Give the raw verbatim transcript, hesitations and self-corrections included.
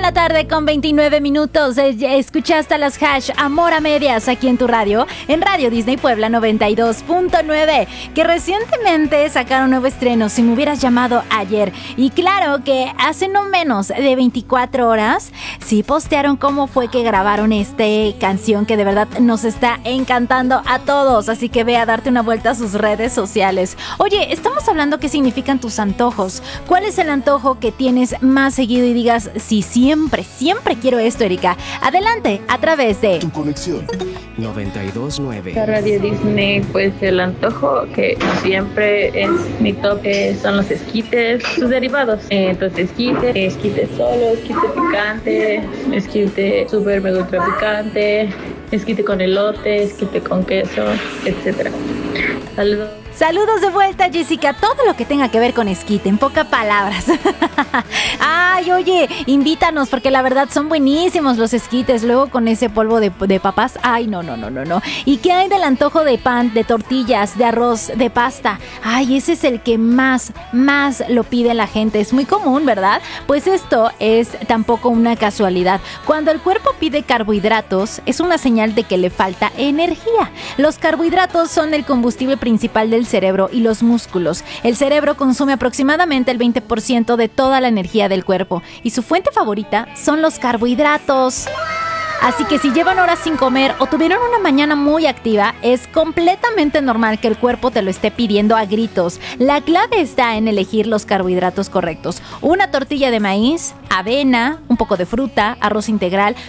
la tarde con veintinueve minutos. Escuchaste a las Hash Amor a Medias aquí en tu radio, en Radio Disney Puebla noventa y dos punto nueve, que recientemente sacaron nuevo estreno, Si me hubieras llamado ayer. Y claro que hace no menos de veinticuatro horas, sí postearon cómo fue que grabaron esta canción que de verdad nos está encantando a todos. Así que ve a darte una vuelta a sus redes sociales. Oye, estamos hablando qué significan tus antojos. ¿Cuál es el antojo que tienes más seguido y digas, sí, siempre, siempre quiero esto, Erika? Adelante, a través de Tu conexión noventa y dos punto nueve. La Radio Disney, pues el antojo que siempre es mi top eh, son los esquites, sus derivados. Eh, entonces esquite, esquite solo, esquite picante, esquite super mega ultra picante, esquite con elote, esquite con queso, etcétera. Saludos. Saludos de vuelta, Jessica. Todo lo que tenga que ver con esquite, en pocas palabras. Ay, oye, invítanos, porque la verdad son buenísimos los esquites. Luego con ese polvo de, de papas. Ay, no, no, no, no, no. ¿Y qué hay del antojo de pan, de tortillas, de arroz, de pasta? Ay, ese es el que más, más lo pide la gente. Es muy común, ¿verdad? Pues esto es tampoco una casualidad. Cuando el cuerpo pide carbohidratos, es una señal de que le falta energía. Los carbohidratos son el combustible principal del cerebro y los músculos. El cerebro consume aproximadamente el veinte por ciento de toda la energía del cuerpo y su fuente favorita son los carbohidratos. Así que si llevan horas sin comer o tuvieron una mañana muy activa, es completamente normal que el cuerpo te lo esté pidiendo a gritos. La clave está en elegir los carbohidratos correctos. Una tortilla de maíz, avena, un poco de fruta, arroz integral,